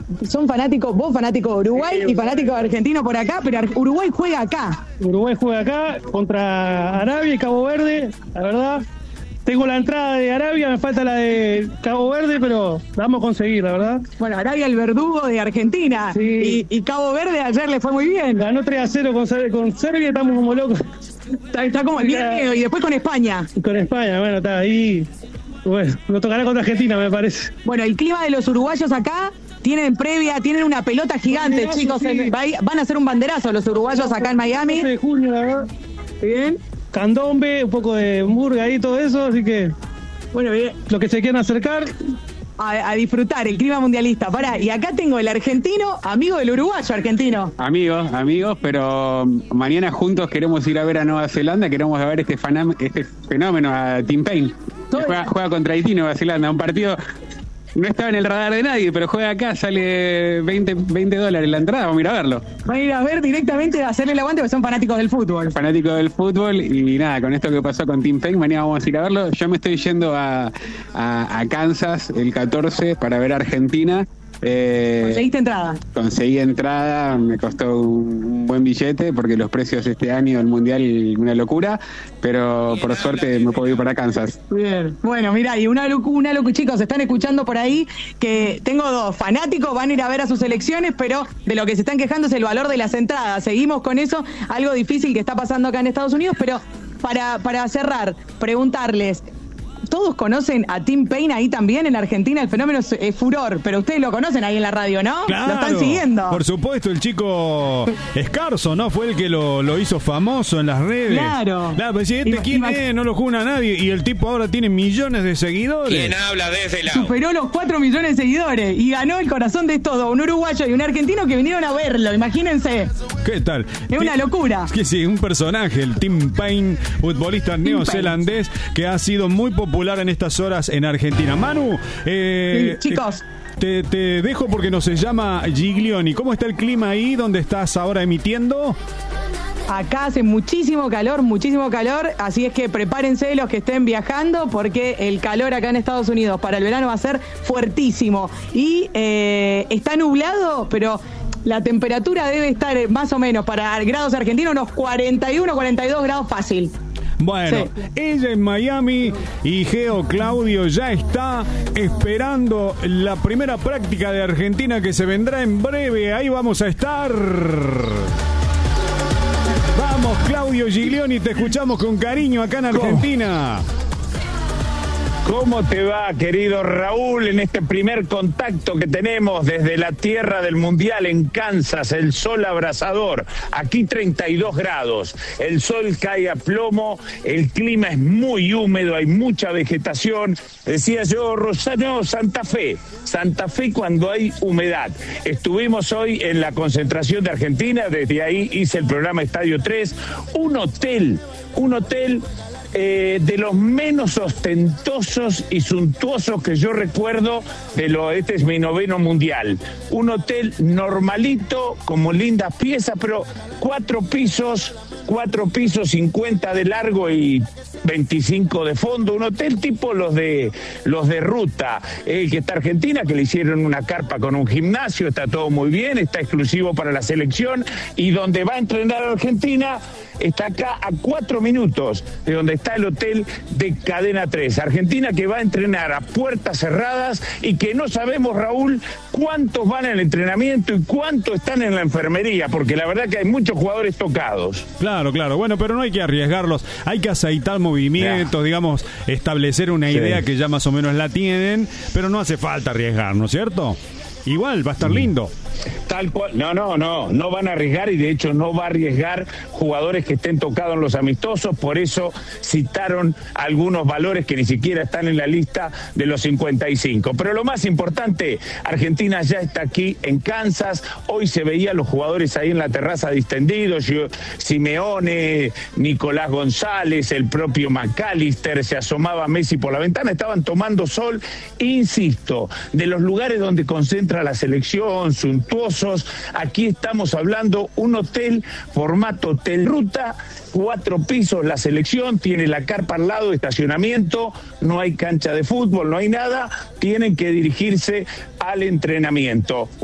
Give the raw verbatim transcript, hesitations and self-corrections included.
son fanáticos, vos fanático de Uruguay sí, y fanático de Argentina por acá, pero Uruguay juega acá. Uruguay juega acá contra Arabia y Cabo Verde, la verdad. Tengo la entrada de Arabia, me falta la de Cabo Verde, pero la vamos a conseguir, la verdad. Bueno, Arabia el verdugo de Argentina. Sí. Y, y Cabo Verde ayer le fue muy bien. Ganó tres a cero con, con Serbia, estamos como locos. Está, está como el miedo, y después con España. Con España, bueno, está ahí. Bueno, nos tocará contra Argentina, me parece. Bueno, el clima de los uruguayos acá, tienen previa, tienen una pelota gigante, chicos. Sí. En, van a hacer un banderazo los uruguayos acá en Miami. de junio, la verdad. Bien. Candombe, un poco de murga y todo eso, así que bueno, bien. Los que se quieran acercar a, a disfrutar el clima mundialista. Pará, y acá tengo el argentino, amigo del uruguayo argentino. Amigos, amigos, pero mañana juntos queremos ir a ver a Nueva Zelanda, queremos ver este, fanam, este fenómeno a Tim Payne, que juega, juega contra Haití, Nueva Zelanda, un partido. No estaba en el radar de nadie, pero juega acá, sale veinte dólares la entrada, vamos a ir a verlo. Van a ir a ver directamente, a hacerle el aguante, porque son fanáticos del fútbol. Fanáticos del fútbol, y nada, con esto que pasó con Tim Payne, mañana vamos a ir a verlo. Yo me estoy yendo a, a, a Kansas el catorce para ver a Argentina. Eh, ¿Conseguiste entrada? Conseguí entrada, me costó un, un buen billete porque los precios este año del Mundial una locura, pero por suerte me puedo ir para Kansas. Bien, bueno, mirá, y una locura, una locu, chicos, están escuchando por ahí que tengo dos fanáticos, van a ir a ver a sus selecciones, pero de lo que se están quejando es el valor de las entradas. Seguimos con eso, algo difícil que está pasando acá en Estados Unidos, pero para, para cerrar, preguntarles, todos conocen a Tim Payne ahí también en Argentina, el fenómeno es, es furor, pero ustedes lo conocen ahí en la radio, ¿no? Claro, lo están siguiendo. Por supuesto, el chico Escarzo, ¿no? Fue el que lo, lo hizo famoso en las redes. Claro. Claro, pero si este quién es, no lo juna nadie, y el tipo ahora tiene millones de seguidores. ¿Quién habla desde la? Superó los cuatro millones de seguidores y ganó el corazón de estos dos, un uruguayo y un argentino que vinieron a verlo, imagínense. ¿Qué tal? Es una locura. Que sí, un personaje, el Tim Payne, futbolista neozelandés, que ha sido muy popular en estas horas en Argentina. Manu, eh, sí, chicos. Te, te dejo porque no se llama Giglioni. ¿Cómo está el clima ahí donde estás ahora emitiendo? Acá hace muchísimo calor, muchísimo calor, así es que prepárense los que estén viajando porque el calor acá en Estados Unidos para el verano va a ser fuertísimo. Y eh, está nublado, pero la temperatura debe estar más o menos para grados argentinos unos cuarenta y uno, cuarenta y dos grados fácil. Bueno, sí. Ella en Miami y Geo Claudio ya está esperando la primera práctica de Argentina que se vendrá en breve. Ahí vamos a estar. Vamos, Claudio Giglioni, te escuchamos con cariño acá en Argentina. ¿Cómo te va, querido Raúl, en este primer contacto que tenemos desde la tierra del Mundial en Kansas, el sol abrasador, aquí treinta y dos grados, el sol cae a plomo, el clima es muy húmedo, hay mucha vegetación, decía yo, Rosario, Santa Fe, Santa Fe cuando hay humedad. Estuvimos hoy en la concentración de Argentina, desde ahí hice el programa Estadio tres, un hotel, un hotel... Eh, de los menos ostentosos y suntuosos que yo recuerdo de lo, este es mi noveno mundial. Un hotel normalito, como lindas piezas, pero cuatro pisos, cuatro pisos, cincuenta de largo y veinticinco de fondo, un hotel tipo los de los de ruta, el que está Argentina, que le hicieron una carpa con un gimnasio, está todo muy bien, está exclusivo para la selección, y donde va a entrenar a Argentina está acá a cuatro minutos de donde está el hotel de Cadena tres. Argentina que va a entrenar a puertas cerradas y que no sabemos, Raúl, cuántos van al entrenamiento y cuántos están en la enfermería, porque la verdad que hay muchos jugadores tocados. Claro, claro, bueno, pero no hay que arriesgarlos, hay que aceitar movimientos, yeah. digamos, establecer una sí. idea que ya más o menos la tienen, pero no hace falta arriesgar, ¿no es cierto? Igual va a estar lindo. Tal cual, no, no, no, no van a arriesgar y de hecho no va a arriesgar jugadores que estén tocados en los amistosos, por eso citaron algunos valores que ni siquiera están en la lista de los cincuenta y cinco. Pero lo más importante, Argentina ya está aquí en Kansas, hoy se veían los jugadores ahí en la terraza distendidos, Simeone, Nicolás González, el propio McAllister, se asomaba Messi por la ventana, estaban tomando sol, insisto, de los lugares donde concentra la selección, suntuosos, aquí estamos hablando un hotel, formato hotel ruta, cuatro pisos, la selección, tiene la carpa al lado, estacionamiento, no hay cancha de fútbol, no hay nada, tienen que dirigirse al entrenamiento.